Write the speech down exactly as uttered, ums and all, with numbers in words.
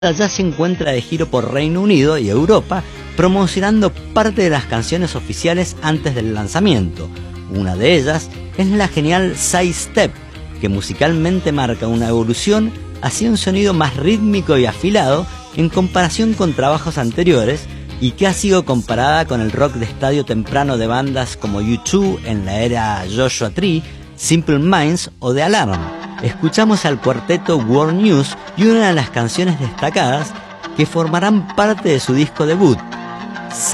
ya se encuentra de giro por Reino Unido y Europa, promocionando parte de las canciones oficiales antes del lanzamiento. Una de ellas es la genial Side Step, que musicalmente marca una evolución hacia un sonido más rítmico y afilado en comparación con trabajos anteriores, y que ha sido comparada con el rock de estadio temprano de bandas como U dos en la era Joshua Tree, Simple Minds o The Alarm. Escuchamos al cuarteto World News y una de las canciones destacadas que formarán parte de su disco debut,